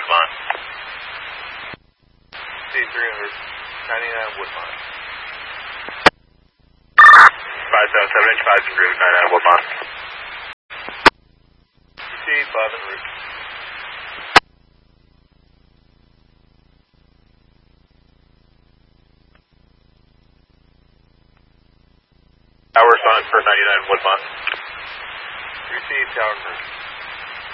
Woodmont. C300, 99 Woodmont. 577 inch 5 en route, 99 Woodmont. C5 en route. Tower Sun for 99 Woodmont. Receive tower en route.